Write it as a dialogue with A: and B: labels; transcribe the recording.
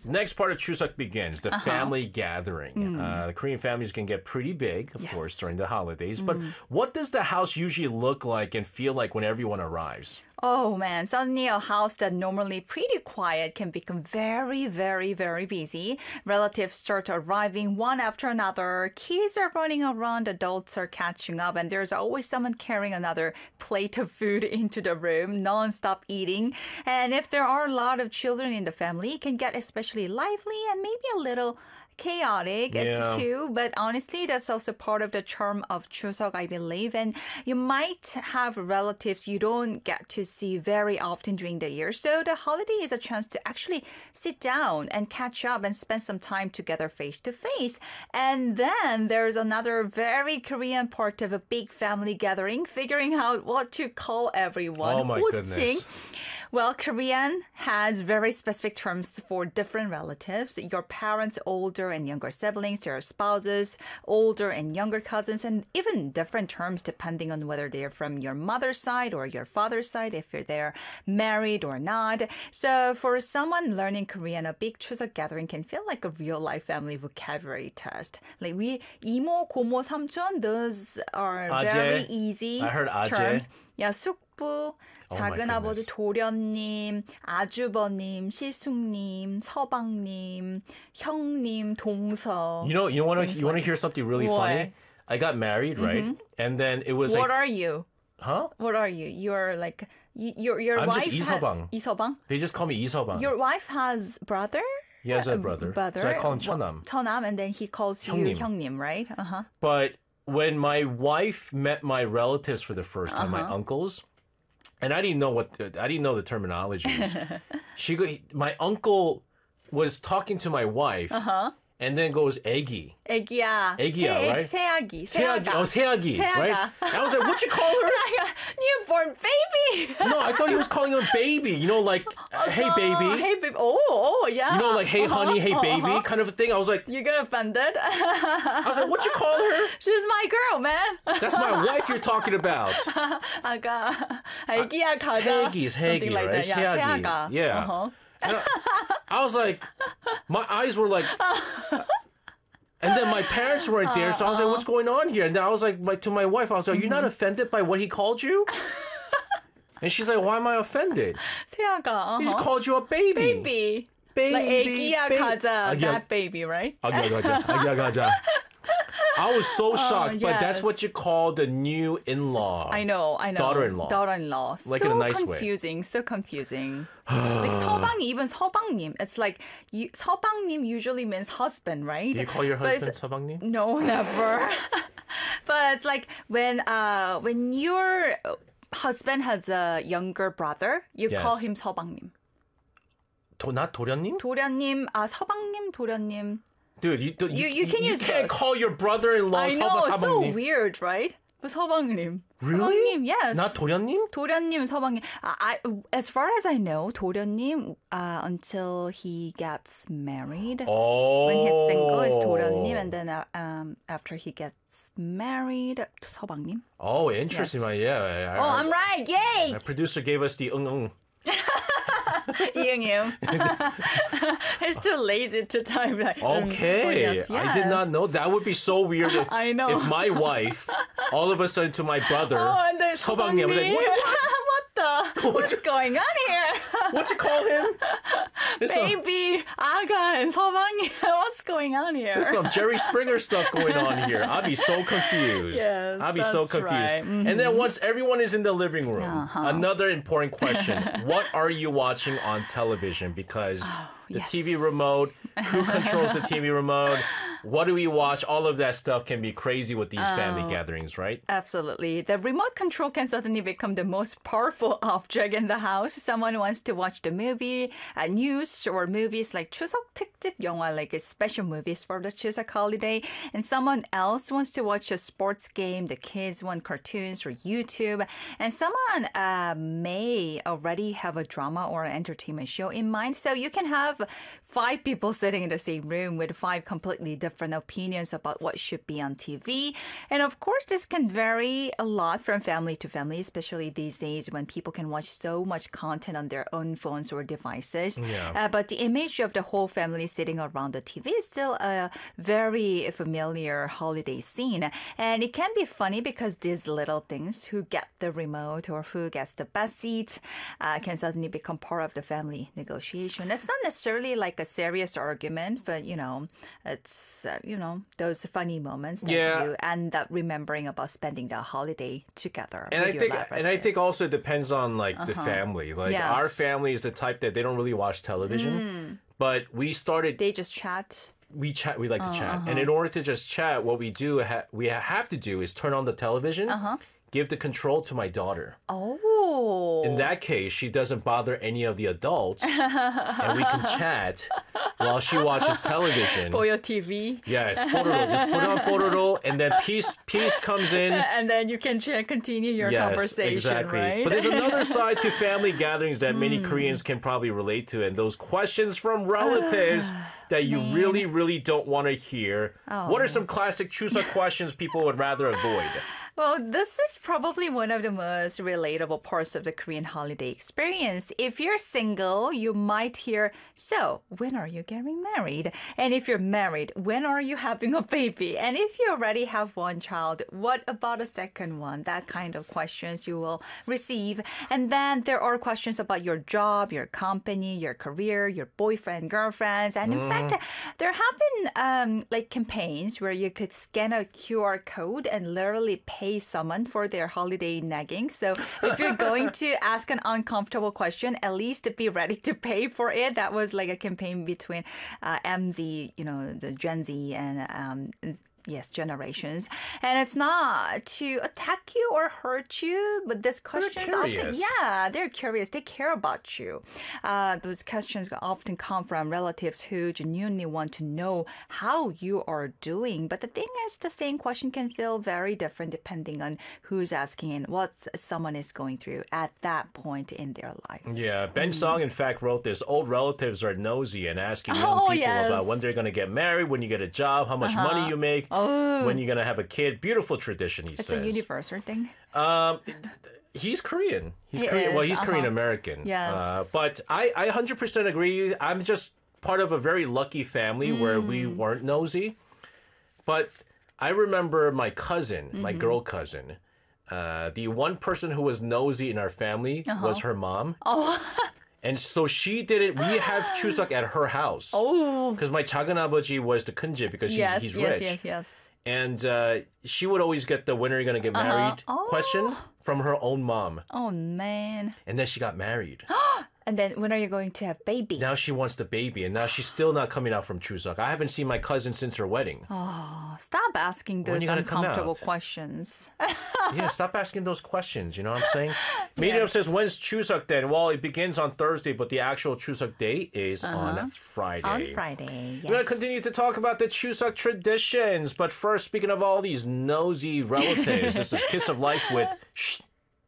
A: Next part of Chuseok begins, the family gathering. The Korean families can get pretty big, of course, during the holidays. But what does the house usually look like and feel like when everyone arrives?
B: Oh man, suddenly a house that normally pretty quiet can become very, very, very busy. Relatives start arriving one after another. Kids are running around, adults are catching up, and there's always someone carrying another plate of food into the room, non-stop eating. And if there are a lot of children in the family, it can get especially lively and maybe a little chaotic too, but honestly, that's also part of the charm of Chuseok, I believe. And you might have relatives you don't get to see very often during the year. So the holiday is a chance to actually sit down and catch up and spend some time together face to face. And then there's another very Korean part of a big family gathering, figuring out what to call everyone.
A: Oh my goodness.
B: Well, Korean has very specific terms for different relatives. Your parents, older and younger siblings, your spouses, older and younger cousins, and even different terms depending on whether they're from your mother's side or your father's side, if they're married or not. So for someone learning Korean, a big Chuseok gathering can feel like a real-life family vocabulary test. Like 이모, 고모, 삼촌, those are very easy
A: I heard
B: terms. Yeah, 숙부, 작은아버지 도련님, 아주버님, 시숙님, 서방님, 형님, 동서.
A: You want to hear something really funny? I got married, right? And then it was
B: What are you?
A: Huh?
B: What are you? You're like your
A: I'm
B: wife.
A: just 이서방.
B: 이서방?
A: They just call me 이서방.
B: Your wife has brother?
A: He has a brother. So I call him 처남.
B: 처남, and then he calls you 형님, right?
A: But when my wife met my relatives for the first time, my uncles, and I didn't know the terminologies. My uncle was talking to my wife, and then goes 애기.
B: 애기야,
A: right?
B: 새아기.
A: 새아기, right? I was like, what you call her?
B: Newborn baby.
A: No, I thought he was calling her baby. You know, like, hey baby.
B: Hey baby. Oh, yeah.
A: You know, like, hey honey, hey baby, kind of a thing. I was like,
B: you got offended?
A: I was like, what you call her?
B: She's my girl, man.
A: That's my wife you're talking about.
B: 아가, 애기야 가자.
A: 새아기,
B: like
A: right?
B: that. Yeah,
A: 새아기. Yeah. I was like, my eyes were like, and then my parents weren't there, so I was like, what's going on here? And then I was like, to my wife, I was like, are you not offended by what he called you? And she's like, why am I offended?
B: 새아가.
A: He just called you a baby.
B: Baby.
A: Baby.
B: Like 애기야 가자. That baby, right?
A: 아기야 가자. I was so shocked, but that's what you call the new in-law.
B: I know.
A: Daughter-in-law.
B: Daughter-in-law.
A: Like
B: so
A: in a nice
B: confusing, so confusing. Like 서방님, even 서방님. It's like 서방님 usually means husband, right?
A: Do you call your husband 서방님?
B: No, never. But it's like when your husband has a younger brother, you call him 서방님.
A: not 도련님?
B: 도련님, 서방님, 도련님.
A: Dude, you can't
B: both.
A: call your brother-in-law
B: I know,
A: 서방님.
B: so weird, right? But 서방님.
A: Really?
B: 서방님, yes.
A: Not 도련님?
B: 도련님, 서방님. As far as I know, 도련님 until he gets married.
A: Oh.
B: When he's single, is 도련님, and then after he gets married, 서방님.
A: Oh, interesting.
B: Yes.
A: Yeah.
B: I'm right. Yay!
A: My producer gave us the ung.
B: 이응이응. He's too lazy to type like.
A: Okay,
B: yes.
A: I did not know. That would be so weird if
B: I know.
A: if my wife, all of a sudden to my brother,
B: And then
A: 서방님, I'm like,
B: what's going on here?
A: What you call him?
B: Baby, 아가, and 서방님, what's going on here?
A: There's some Jerry Springer stuff going on here. I'll be so confused.
B: Yes,
A: I'll be so
B: that's
A: confused.
B: right.
A: And then once everyone is in the living room, another important question. What are you watching on television? Because the TV remote, who controls the TV remote? What do we watch? All of that stuff can be crazy with these family gatherings, right?
B: Absolutely. The remote control can suddenly become the most powerful object in the house. Someone wants to watch the movie, news, or movies like 추석 특집 영화, like special movies for the Chuseok holiday. And someone else wants to watch a sports game. The kids want cartoons or YouTube. And someone may already have a drama or an entertainment show in mind. So you can have 5 people sitting in the same room with 5 completely different different opinions about what should be on TV. And of course, this can vary a lot from family to family, especially these days when people can watch so much content on their own phones or devices.
A: Yeah.
B: But the image of the whole family sitting around the TV is still a very familiar holiday scene. And it can be funny because these little things, who get the remote or who gets the best seat, can suddenly become part of the family negotiation. It's not necessarily like a serious argument, but, it's, those funny moments that you end up remembering about spending the holiday together.
A: And
B: with your loved
A: I think
B: relatives.
A: also it depends on like the family. Like
B: Yes.
A: our family is the type that they don't really watch television, but we started.
B: They just chat.
A: We chat. We like to chat, and in order to just chat, what we do we have to do is turn on the television, give the control to my daughter.
B: Oh.
A: In that case, she doesn't bother any of the adults, and we can chat while she watches television.
B: For your TV.
A: Yes, Pororo. Just put on Pororo, and then peace comes in.
B: And then you can continue your conversation,
A: exactly.
B: right?
A: But there's another side to family gatherings that many Koreans can probably relate to, and those questions from relatives that you really, really don't want to hear. What are some classic Chuseok questions people would rather avoid?
B: Well, this is probably one of the most relatable parts of the Korean holiday experience. If you're single, you might hear, so, when are you getting married? And if you're married, when are you having a baby? And if you already have one child, what about a second one? That kind of questions you will receive. And then there are questions about your job, your company, your career, your boyfriend, girlfriends. And in fact, there have been like campaigns where you could scan a QR code and literally pay someone for their holiday nagging. So if you're going to ask an uncomfortable question, at least be ready to pay for it. That was like a campaign between MZ, the Gen Z and generations. And it's not to attack you or hurt you, but this questions often, they're curious. They care about you. Those questions often come from relatives who genuinely want to know how you are doing. But the thing is, the same question can feel very different depending on who's asking and what someone is going through at that point in their life.
A: Yeah, Ben Song, in fact, wrote this. Old relatives are nosy and asking young people about when they're going to get married, when you get a job, how much money you make. When you're going to have a kid. Beautiful tradition, he says.
B: It's a universal thing.
A: He's Korean. He's
B: He
A: Korean.
B: is,
A: Well, he's Korean American.
B: Yes.
A: But I 100% agree. I'm just part of a very lucky family where we weren't nosy. But I remember my cousin, my girl cousin, the one person who was nosy in our family was her mom. Oh. And so she did it. We have Chuseok at her house. Oh. Because my 작은 아버지 was the kunje because he's rich.
B: Yes.
A: And she would always get the when are you going to get married question from her own mom.
B: Oh, man.
A: And then she got married.
B: And then when are you going to have baby?
A: Now she wants the baby, and now she's still not coming out from Chuseok. I haven't seen my cousin since her wedding.
B: Oh, stop asking those uncomfortable questions.
A: Yeah, stop asking those questions. You know what I'm saying? Medium says, when's Chuseok then? Well, it begins on Thursday, but the actual Chuseok day is on Friday.
B: On Friday, yes.
A: We're going to continue to talk about the Chuseok traditions. But first, speaking of all these nosy relatives, this is Kiss of Life with Shh.